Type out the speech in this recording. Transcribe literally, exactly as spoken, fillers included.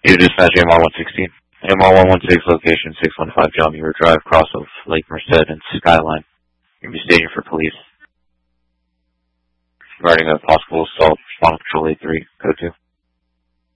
You dispatch M R one sixteen. M R one sixteen, location six one five John Muir Drive, cross of Lake Merced and Skyline. You'll be staging for police. Regarding a possible assault, Spawn Patrol A three, go to.